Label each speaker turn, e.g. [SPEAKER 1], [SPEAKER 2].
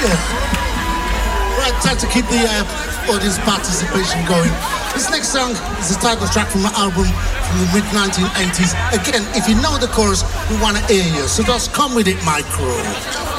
[SPEAKER 1] Yeah. Right, time to keep the audience participation going. This next song is the title track from the album from the mid-1980s. Again, if you know the chorus, we want to hear you. So just come with it, my crew.